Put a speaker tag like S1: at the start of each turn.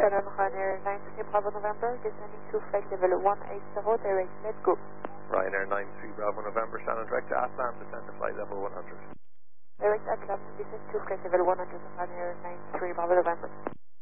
S1: Shannon Ryanair 93 Bravo November, descending to flight level 180, direct, let's go.
S2: Ryanair 93 Bravo November, Shannon direct to Aslam, descend to flight level 100.
S1: Direct Aslam, descend to flight level 100, Ryanair 93 Bravo November.